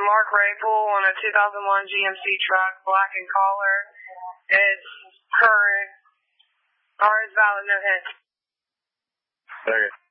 Mark Rapel on a 2001 GMC truck, black in color. It's current. R is valid, no hits. Second.